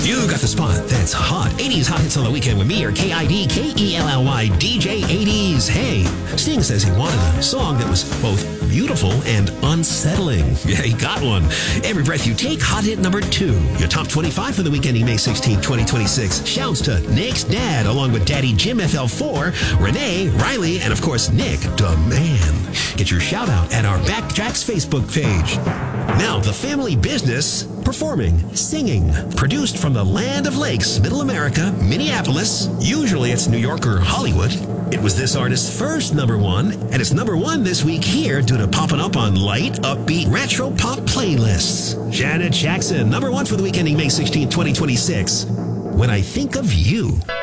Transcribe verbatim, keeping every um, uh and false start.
You got the spot that's hot. eighties Hot Hits on the Weekend with me, or K I D K E L L Y, D J eighties. Hey, Sting says he wanted a song that was both beautiful and unsettling. Yeah, he got one. Every Breath You Take, hot hit number two. Your top twenty-five for the weekend, May sixteenth, twenty twenty-six. Shouts to Nick's dad, along with Daddy Jim F L four, Renee, Riley, and of course, Nick, the man. Get your shout out at our Backtracks Facebook page. Now, the family business, performing, singing, produced from the land of lakes, Middle America, Minneapolis. Usually it's New York or Hollywood. It was this artist's first number one, and it's number one this week here due to popping up on light, upbeat, retro pop playlists. Janet Jackson, number one for the weekend, May sixteenth, twenty twenty-six. When I Think of You.